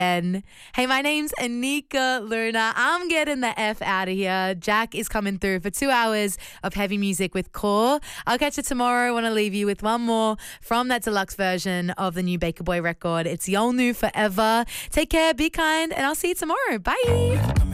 Hey, my name's Anika Luna. I'm getting the F out of here. Jack is coming through for 2 hours of heavy music with Core. I'll catch you tomorrow. I want to leave you with one more from that deluxe version of the new Baker Boy record. It's Yolnu Forever. Take care, be kind, and I'll see you tomorrow. Bye.